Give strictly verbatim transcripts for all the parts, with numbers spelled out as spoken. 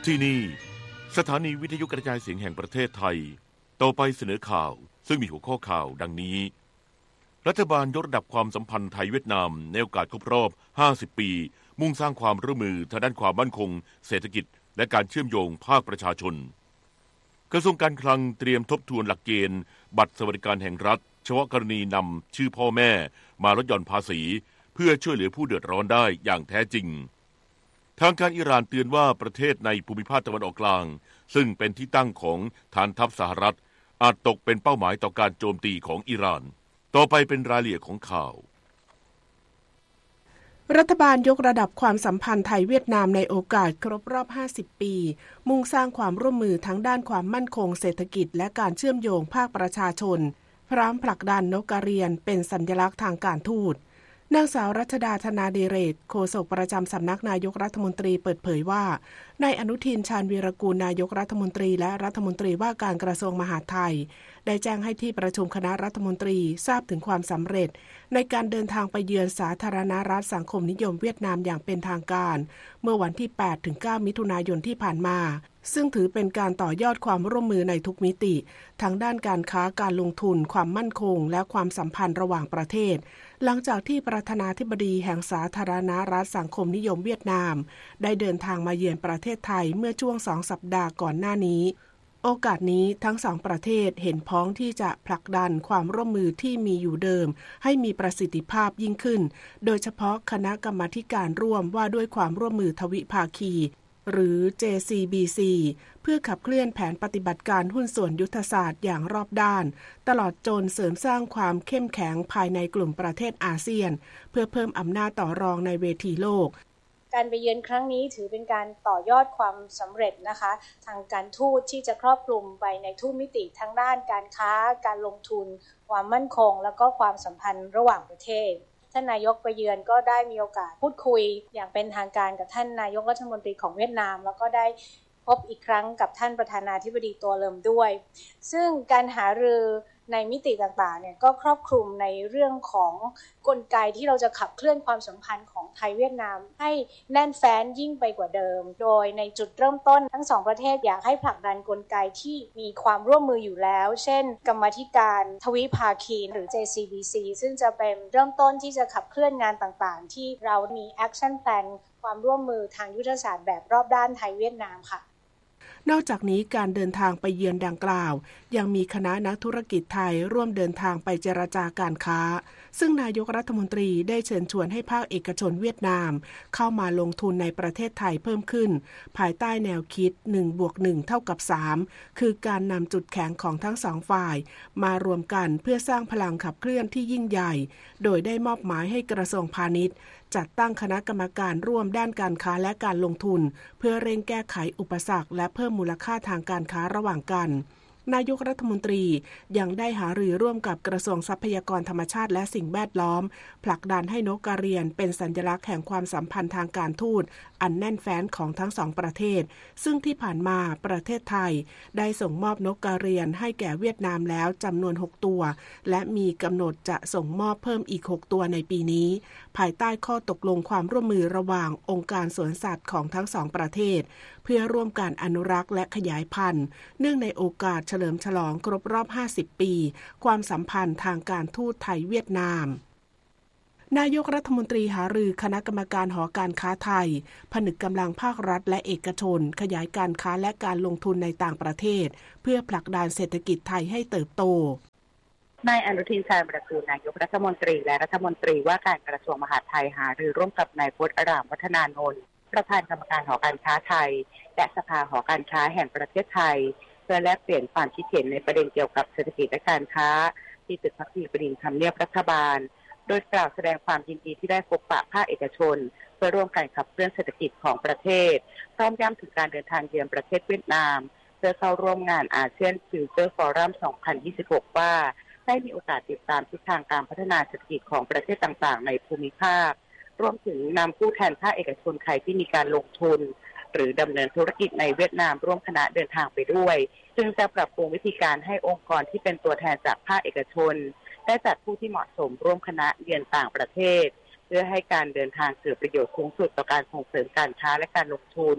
ที่นี่สถานีวิทยุกระจายเสียงแห่งประเทศไทยต่อไปเสนอข่าวซึ่งมีหัวข้อข่าวดังนี้รัฐบาลยกระดับความสัมพันธ์ไทยเวียดนามในโอกาสครบรอบห้าสิบปีมุ่งสร้างความร่วมมือทางด้านความมั่นคงเศรษฐกิจและการเชื่อมโยงภาคประชาชนกระทรวงการคลังเตรียมทบทวนหลักเกณฑ์บัตรสวัสดิการแห่งรัฐเฉพาะกรณีนำชื่อพ่อแม่มาลดหย่อนภาษีเพื่อช่วยเหลือผู้เดือดร้อนได้อย่างแท้จริงทางการอิหร่านเตือนว่าประเทศในภูมิภาคตะวันออกกลางซึ่งเป็นที่ตั้งของฐานทัพสหรัฐอาจตกเป็นเป้าหมายต่อการโจมตีของอิหร่านต่อไปเป็นรายละเอียดของข่าวรัฐบาลยกระดับความสัมพันธ์ไทยเวียดนามในโอกาสครบรอบห้าสิบปีมุ่งสร้างความร่วมมือทั้งด้านความมั่นคงเศรษฐกิจและการเชื่อมโยงภาคประชาชนพร้อมผลักดันนกกระเรียนเป็นสัญลักษณ์ทางการทูตนางสาวรัชดาธนาดิเรกโฆษกประจำสำนักนายกรัฐมนตรีเปิดเผยว่านายอนุทินชาญวีรกูลนายกรัฐมนตรีและรัฐมนตรีว่าการกระทรวงมหาดไทยได้แจ้งให้ที่ประชุมคณะรัฐมนตรีทราบถึงความสำเร็จในการเดินทางไปเยือนสาธารณรัฐสังคมนิยมเวียดนามอย่างเป็นทางการเมื่อวันที่ แปดถึงเก้า มิถุนายนที่ผ่านมาซึ่งถือเป็นการต่อยอดความร่วมมือในทุกมิติทั้งด้านการค้าการลงทุนความมั่นคงและความสัมพันธ์ระหว่างประเทศหลังจากที่ประธานาธิบดีแห่งสาธารณรัฐสังคมนิยมเวียดนามได้เดินทางมาเยือนประเทศไทยเมื่อช่วงสองสัปดาห์ก่อนหน้านี้โอกาสนี้ทั้งสองประเทศเห็นพ้องที่จะผลักดันความร่วมมือที่มีอยู่เดิมให้มีประสิทธิภาพยิ่งขึ้นโดยเฉพาะคณะกรรมาธิการร่วมว่าด้วยความร่วมมือทวิภาคีหรือ เจ ซี บี ซี เพื่อขับเคลื่อนแผนปฏิบัติการหุ้นส่วนยุทธศาสตร์อย่างรอบด้านตลอดจนเสริมสร้างความเข้มแข็งภายในกลุ่มประเทศอาเซียนเพื่อเพิ่มอำนาจต่อรองในเวทีโลกการไปเยือนครั้งนี้ถือเป็นการต่อยอดความสำเร็จนะคะทางการทูตที่จะครอบคลุมไปในทุกมิติทั้งด้านการค้าการลงทุนความมั่นคงแล้วก็ความสัมพันธ์ระหว่างประเทศท่านนายกไปเยือนก็ได้มีโอกาสพูดคุยอย่างเป็นทางการกับท่านนายกรัฐมนตรีของเวียดนามแล้วก็ได้พบอีกครั้งกับท่านประธานาธิบดีตัวเลิมด้วยซึ่งการหารือในมิติต่างๆเนี่ยก็ครอบคลุมในเรื่องของกลไกที่เราจะขับเคลื่อนความสัมพันธ์ของไทยเวียดนามให้แน่นแฟ้นยิ่งไปกว่าเดิมโดยในจุดเริ่มต้นทั้งสองประเทศอยากให้ผลักดันกลไกที่มีความร่วมมืออยู่แล้วเช่นกรรมาธิการทวิภาคีหรือ เจ ซี บี ซี ซึ่งจะเป็นเริ่มต้นที่จะขับเคลื่อนงานต่างๆที่เรามี Action Plan ความร่วมมือทางยุทธศาสตร์แบบรอบด้านไทยเวียดนามค่ะนอกจากนี้การเดินทางไปเยือนดังกล่าวยังมีคณะนักธุรกิจไทยร่วมเดินทางไปเจรจาการค้าซึ่งนายกรัฐมนตรีได้เชิญชวนให้ภาคเอกชนเวียดนามเข้ามาลงทุนในประเทศไทยเพิ่มขึ้นภายใต้แนวคิด หนึ่งบวกหนึ่ง เท่ากับ สาม คือการนำจุดแข็งของทั้งสองฝ่ายมารวมกันเพื่อสร้างพลังขับเคลื่อนที่ยิ่งใหญ่โดยได้มอบหมายให้กระทรวงพาณิชย์จัดตั้งคณะกรรมการร่วมด้านการค้าและการลงทุนเพื่อเร่งแก้ไขอุปสรรคและเพิ่มมูลค่าทางการค้าระหว่างกันนายกรัฐมนตรียังได้หารือร่วมกับกระทรวงทรัพยากรธรรมชาติและสิ่งแวดล้อมผลักดันให้นกกระเรียนเป็นสัญลักษณ์แห่งความสัมพันธ์ทางการทูตอันแน่นแฟ้นของทั้งสองประเทศซึ่งที่ผ่านมาประเทศไทยได้ส่งมอบนกกระเรียนให้แก่เวียดนามแล้วจำนวนหกตัวและมีกำหนดจะส่งมอบเพิ่มอีกหกตัวในปีนี้ภายใต้ข้อตกลงความร่วมมือระหว่างองค์การสวนสัตว์ของทั้งสองประเทศเพื่อร่วมการอนุรักษ์และขยายพันธุ์เนื่องในโอกาสเฉลิมฉลองครบรอบห้าสิบปีความสัมพันธ์ทางการทูตไทยเวียดนามนายกรัฐมนตรีหารือคณะกรรมการหอการค้าไทยผนึกกำลังภาครัฐและเอกชนขยายการค้าและการลงทุนในต่างประเทศเพื่อผลักดันเศรษฐกิจไทยให้เติบโตนายอนุทินชาญวีรกูลนายกรัฐมนตรีและรัฐมนตรีว่าการกระทรวงมหาดไทยหารือร่วมกับนายพจน์อรามวัฒนานนท์ประธานกรรมการหอการค้าไทยและสภาหอการค้าแห่งประเทศไทยเพื่อแลกเปลี่ยนความคิดเห็นในประเด็นเกี่ยวกับเศรษฐกิจและการค้าที่ตึกพักดีบดินทร์ทำเนียบรัฐบาลโดยกล่าวแสดงความยินดีที่ได้พบปะภาคเอกชนเพื่อร่วมกันขับเคลื่อนเศรษฐกิจของประเทศพร้อมย้ำถึงการเดินทางเยือนประเทศเวียดนามเพื่อเข้าร่วมงานอาเซียนฟิวเจอร์ฟอรัม สองพันยี่สิบหก ว่าได้มีโอกาสติดตามทิศทางการพัฒนาเศรษฐกิจของประเทศต่างๆในภูมิภาครวมถึงนำผู้แทนภาคเอกชนไทยที่มีการลงทุนหรือดำเนินธุรกิจในเวียดนามร่วมคณะเดินทางไปด้วยซึ่งจะปรับปรุงวิธีการให้องค์กรที่เป็นตัวแทนจากภาคเอกชนได้จัดผู้ที่เหมาะสมร่วมคณะเยือนต่างประเทศเพื่อให้การเดินทางเกิดประโยชน์สูงสุดต่อการส่งเสริมการค้าและการลงทุน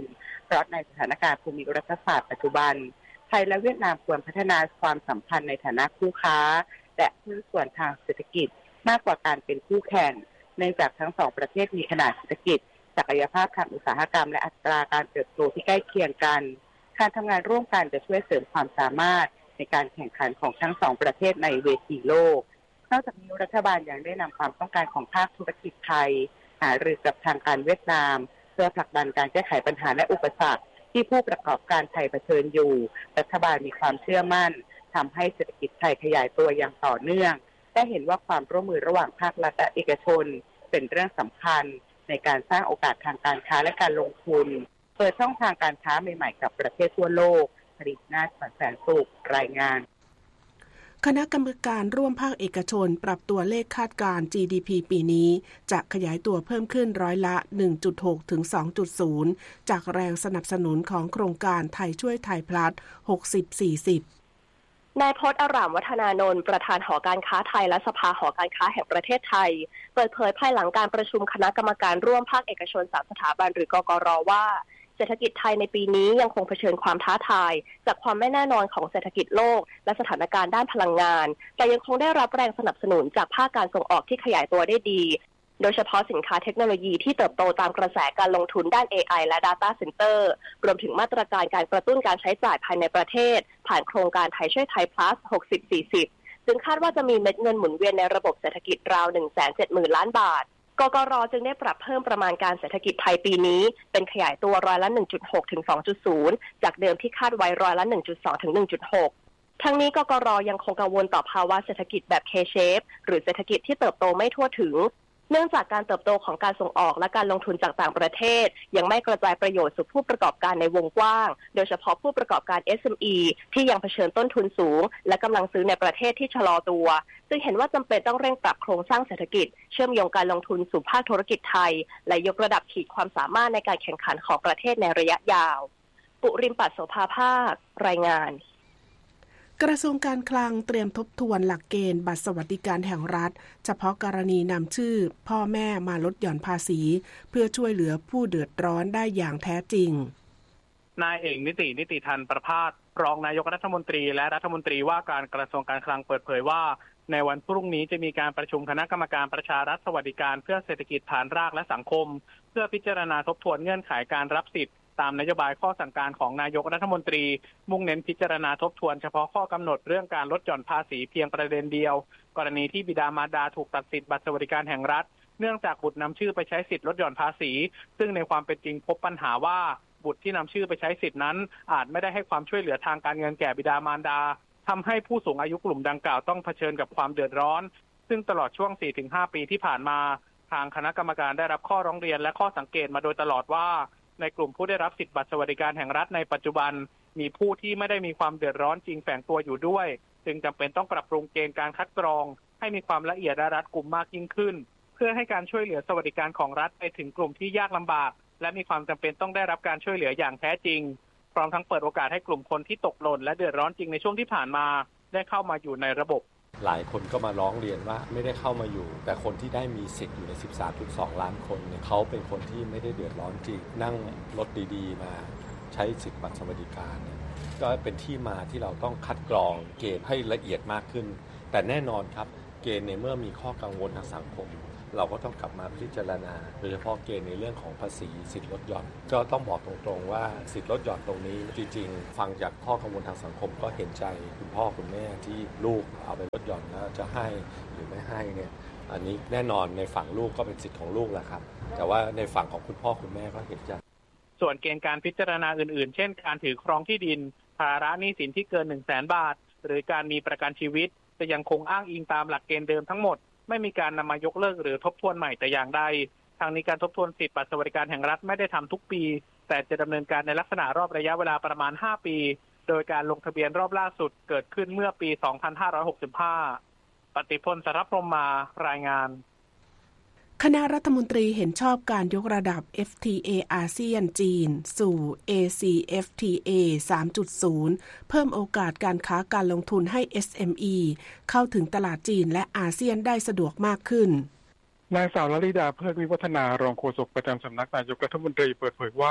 เพราะในสถานการณ์ภูมิรัฐศาสตร์ปัจจุบันไทยและเวียดนามควรพัฒนาความสัมพันธ์ในฐานะคู่ค้าและหุ้นส่วนทางเศรษฐกิจมากกว่าการเป็นคู่แข่งเนื่องจากทั้งสองประเทศมีขนาดเศรษฐกิจศักยภาพทางอุตสาหกรรมและอัตราการเติบโตที่ใกล้เคียงกันการทำงานร่วมกันจะช่วยเสริมความสามารถในการแข่งขันของทั้งสองประเทศในเวทีโลกนอกจากนี้รัฐบาลยังได้นำความต้องการของภาคธุรกิจไทยหารือกับทางการเวียดนามเพื่อผลักดันการแก้ไขปัญหาและอุปสรรคที่ผู้ประกอบการไทยเผชิญอยู่รัฐบาลมีความเชื่อมั่นทำให้เศรษฐกิจไทยขยายตัวอย่างต่อเนื่องได้เห็นว่าความร่วมมือระหว่างภาครัฐและเอกชนเป็นเรื่องสำคัญในการสร้างโอกาสทางการค้าและการลงทุนเปิดช่องทางการค้าใหม่ๆกับประเทศทั่วโลกผลิตนาถแสนสุขรายงานคณะกรรมการร่วมภาคเอกชนปรับตัวเลขคาดการณ์ จี ดี พี ปีนี้จะขยายตัวเพิ่มขึ้นร้อยละ หนึ่งจุดหก ถึง สองจุดศูนย์ จากแรงสนับสนุนของโครงการไทยช่วยไทยพลัส หกสิบ สี่สิบนายพจน์อร่ามวัฒนานนท์ประธานหอการค้าไทยและสภาหอการค้าแห่งประเทศไทยเปิดเผยภายหลังการประชุมคณะกรรมการร่วมภาคเอกชนสามสถาบันหรือกกร.ว่าเศรษฐกิจไทยในปีนี้ยังคงเผชิญความท้าทายจากความไม่แน่นอนของเศรษฐกิจโลกและสถานการณ์ด้านพลังงานแต่ยังคงได้รับแรงสนับสนุนจากภาคการส่งออกที่ขยายตัวได้ดีโดยเฉพาะสินค้าเทคโนโลยีที่เติบโตตามกระแสการลงทุนด้าน เอ ไอ และ Data Center รวมถึงมาตรการการกระตุ้นการใช้จ่ายภายในประเทศผ่านโครงการไทยช่วยไทย plus หกสิบ สี่สิบ ซึ่งคาดว่าจะมีเม็ดเงินหมุนเวียนในระบบเศรษฐกิจราว หนึ่งแสนเจ็ดหมื่น ล้านบาทกกร.จึงได้ปรับเพิ่มประมาณการเศรษฐกิจไทยปีนี้เป็นขยายตัวร้อยละ หนึ่งจุดหก ถึง สองจุดศูนย์ จากเดิมที่คาดไว้ร้อยละ หนึ่งจุดสอง ถึง หนึ่งจุดหก ทั้งนี้กกร.ยังคงกังวลต่อภาวะเศรษฐกิจแบบ K-shape หรือเศรษฐกิจที่เติบโตไม่ทั่วถึงเนื่องจากการเติบโตของการส่งออกและการลงทุนจากต่างประเทศยังไม่กระจายประโยชน์สู่ผู้ประกอบการในวงกว้างโดยเฉพาะผู้ประกอบการ เอส เอ็ม อี ที่ยังเผชิญต้นทุนสูงและกำลังซื้อในประเทศที่ชะลอตัวซึ่งเห็นว่าจำเป็นต้องเร่งปรับโครงสร้างเศรษฐกิจเชื่อมโยงการลงทุนสู่ภาคธุรกิจไทยและยกระดับขีดความสามารถในการแข่งขันของประเทศในระยะยาวปุริมปัสโสภาภาครายงานกระทรวงการคลังเตรียมทบทวนหลักเกณฑ์บัตรสวัสดิการแห่งรัฐเฉพาะกรณีนำชื่อพ่อแม่มาลดหย่อนภาษีเพื่อช่วยเหลือผู้เดือดร้อนได้อย่างแท้จริงนายเอกนิตินิติธันประภาสรองนายกรัฐมนตรีและรัฐมนตรีว่าการกระทรวงการคลังเปิดเผยว่าในวันพรุ่งนี้จะมีการประชุมคณะกรรมการประชารัฐสวัสดิการเพื่อเศรษฐกิจฐานรากและสังคมเพื่อพิจารณาทบทวนเงื่อนไขการรับสิทธิ์ตามนโยบายข้อสั่งการของนายกรัฐมนตรีมุ่งเน้นพิจารณาทบทวนเฉพาะข้อกำหนดเรื่องการลดหย่อนภาษีเพียงประเด็นเดียวกรณีที่บิดามารดาถูกตัดสิทธิ์บัตรสวัสดิการแห่งรัฐเนื่องจากบุตรนำชื่อไปใช้สิทธิ์ลดหย่อนภาษีซึ่งในความเป็นจริงพบปัญหาว่าบุตรที่นำชื่อไปใช้สิทธินั้นอาจไม่ได้ให้ความช่วยเหลือทางการเงินแก่บิดามารดาทำให้ผู้สูงอายุกลุ่มดังกล่าวต้องเผชิญกับความเดือดร้อนซึ่งตลอดช่วง สี่ถึงห้า ปีที่ผ่านมาทางคณะกรรมการได้รับข้อร้องเรียนและข้อสังเกตมาโดยตลอดว่าในกลุ่มผู้ได้รับสิทธิบัตรสวัสดิการแห่งรัฐในปัจจุบันมีผู้ที่ไม่ได้มีความเดือดร้อนจริงแฝงตัวอยู่ด้วยจึงจำเป็นต้องปรับปรุงเกณฑ์การคัดกรองให้มีความละเอียดและรัดกุมมากยิ่งขึ้นเพื่อให้การช่วยเหลือสวัสดิการของรัฐไปถึงกลุ่มที่ยากลำบากและมีความจำเป็นต้องได้รับการช่วยเหลืออย่างแท้จริงพร้อมทั้งเปิดโอกาสให้กลุ่มคนที่ตกหล่นและเดือดร้อนจริงในช่วงที่ผ่านมาได้เข้ามาอยู่ในระบบหลายคนก็มาร้องเรียนว่าไม่ได้เข้ามาอยู่แต่คนที่ได้มีสิทธิ์อยู่ใน สิบสามจุดสอง ล้านคนเนี่ยเขาเป็นคนที่ไม่ได้เดือดร้อนจริงนั่งรถดีๆมาใช้สิทธิ์บัตรสวัสดิการเนี่ยก็เป็นที่มาที่เราต้องคัดกรองเกณฑ์ให้ละเอียดมากขึ้นแต่แน่นอนครับเกณฑ์ในเมื่อมีข้อกังวลทางสังคมเราก็ต้องกลับมาพิจารณาโดยเฉพาะเกณฑ์ในเรื่องของภาษีสิทธิลดหย่อนก็ต้องบอกตรงๆว่าสิทธิลดหย่อนตรงนี้จริงๆฟังจากข้อกังวลทางสังคมก็เห็นใจคุณพ่อคุณแม่ที่ลูกเอาไปลดหย่อนแล้วจะให้หรือไม่ให้เนี่ยอันนี้แน่นอนในฝั่งลูกก็เป็นสิทธิ์ของลูกแหละครับแต่ว่าในฝั่งของคุณพ่อคุณแม่ก็เห็นใจส่วนเกณฑ์การพิจารณาอื่นๆเช่นการถือครองที่ดินภาระหนี้สินที่เกิน หนึ่งแสน บาทหรือการมีประกันชีวิตจะยังคงอ้างอิงตามหลักเกณฑ์เดิมทั้งหมดไม่มีการนำมายกเลิกหรือทบทวนใหม่แต่อย่างใดทางนี้การทบทวนสิทธิบัตรสวัสดิการแห่งรัฐไม่ได้ทำทุกปีแต่จะดำเนินการในลักษณะรอบระยะเวลาประมาณห้าปีโดยการลงทะเบียนรอบล่าสุดเกิดขึ้นเมื่อปีสองพันห้าร้อยหกสิบห้าปฏิพลสรพรหมารายงานคณะรัฐมนตรีเห็นชอบการยกระดับ เอฟ ที เอ อาเซียนจีนสู่ เอ ซี เอฟ ที เอ สามจุดศูนย์ เพิ่มโอกาสการค้าการลงทุนให้ เอส เอ็ม อี เข้าถึงตลาดจีนและอาเซียนได้สะดวกมากขึ้นนางสาวลลิดาเพิกวิวัฒนารองโฆษกประจำสำนักนายกรัฐมนตรีเปิดเผยว่า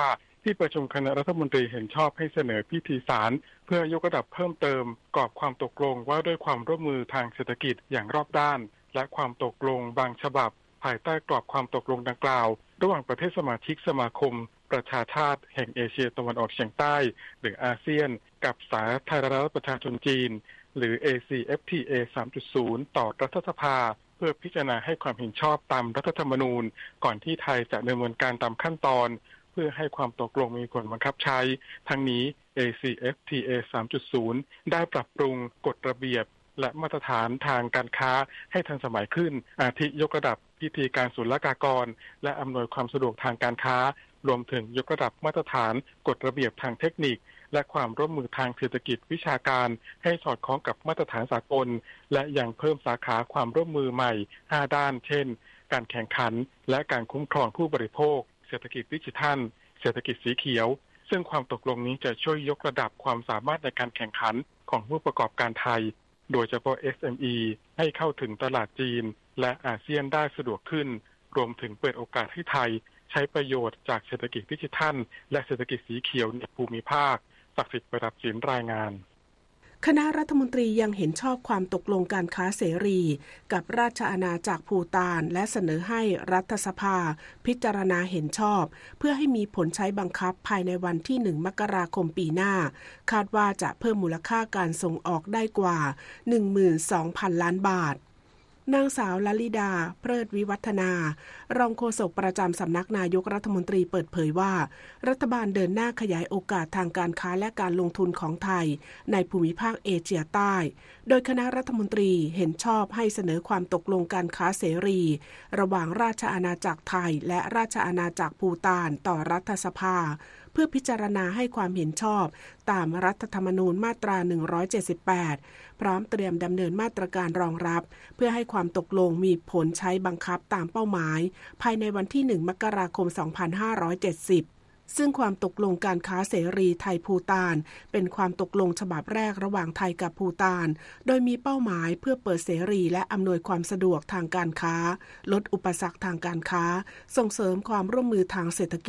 ที่ประชุมคณะรัฐมนตรีเห็นชอบให้เสนอพิธีสารเพื่อยกระดับเพิ่มเติมกรอบความตกลงว่าด้วยความร่วมมือทางเศรษฐกิจอย่างรอบด้านและความตกลงบางฉบับภายใต้กรอบความตกลงดังกล่าวระหว่างประเทศสมาชิกสมาคมประชาชาติแห่งเอเชียตะวันออกเฉียงใต้หรืออาเซียนกับสาธารณรัฐประชาชนจีนหรือ เอ ซี เอฟ ที เอ สามจุดศูนย์ ต่อรัฐสภาเพื่อพิจารณาให้ความเห็นชอบตามรัฐธรรมนูญก่อนที่ไทยจะดำเนินการตามขั้นตอนเพื่อให้ความตกลงมีผลบังคับใช้ทั้งนี้ เอ ซี เอฟ ที เอ สามจุดศูนย์ ได้ปรับปรุงกฎระเบียบและมาตรฐานทางการค้าให้ทันสมัยขึ้นอาทิยกระดับพิธีการศุลกากรและอำนวยความสะดวกทางการค้ารวมถึงยกระดับมาตรฐานกฎระเบียบทางเทคนิคและความร่วมมือทางเศรษฐกิจวิชาการให้สอดคล้องกับมาตรฐานสากลและยังเพิ่มสาขาความร่วมมือใหม่ห้าด้านเช่นการแข่งขันและการคุ้มครองผู้บริโภคเศรษฐกิจดิจิทัลเศรษฐกิจสีเขียวซึ่งความตกลงนี้จะช่วยยกระดับความสามารถในการแข่งขันของผู้ประกอบการไทยโดยเฉพาะ เอส เอ็ม อี ให้เข้าถึงตลาดจีนและอาเซียนได้สะดวกขึ้นรวมถึงเปิดโอกาสให้ไทยใช้ประโยชน์จากเศรษฐกิจดิจิทัลและเศรษฐกิจสีเขียวในภูมิภาคศักดิ์สิทธิ์ประดับศิลป์รายงานคณะรัฐมนตรียังเห็นชอบความตกลงการค้าเสรีกับราชอาณาจักรภูฏานและเสนอให้รัฐสภาพิจารณาเห็นชอบเพื่อให้มีผลใช้บังคับภายในวันที่หนึ่งมกราคมปีหน้าคาดว่าจะเพิ่มมูลค่าการส่งออกได้กว่า หนึ่งหมื่นสองพัน ล้านบาทนางสาวลลิดาเพลิดวิวัฒนารองโฆษกประจำสำนักนายกรัฐมนตรีเปิดเผยว่ารัฐบาลเดินหน้าขยายโอกาสทางการค้าและการลงทุนของไทยในภูมิภาคเอเชียใต้โดยคณะรัฐมนตรีเห็นชอบให้เสนอความตกลงการค้าเสรีระหว่างราชอาณาจักรไทยและราชอาณาจักรภูฏานต่อรัฐสภาเพื่อพิจารณาให้ความเห็นชอบตามรัฐธรรมนูญมาตราหนึ่งร้อยเจ็ดสิบแปดพร้อมเตรียมดำเนินมาตรการรองรับเพื่อให้ความตกลงมีผลใช้บังคับตามเป้าหมายภายในวันที่หนึ่งมกราคมสองพันห้าร้อยเจ็ดสิบซึ่งความตกลงการค้าเสรีไทยภูฏานเป็นความตกลงฉบับแรกระหว่างไทยกับภูฏานโดยมีเป้าหมายเพื่อเปิดเสรีและอำนวยความสะดวกทางการค้าลดอุปสรรคทางการค้าส่งเสริมความร่วมมือทางเศรษฐกิจ